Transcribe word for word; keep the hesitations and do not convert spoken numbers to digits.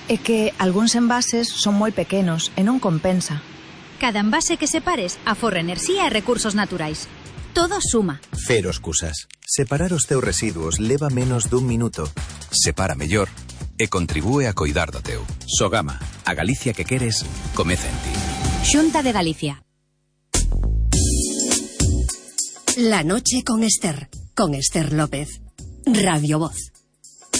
É que algúns envases son moi pequenos e non compensa. Cada envase que separes aforra enerxía e recursos naturais. Todo suma. Cero excusas. Separar os teus residuos leva menos dun minuto. Separa mellor e contribúe a coidar do teu. Sogama, a Galicia que queres, comeza en ti. Xunta de Galicia. La noche con Esther, con Esther López. Radio Voz.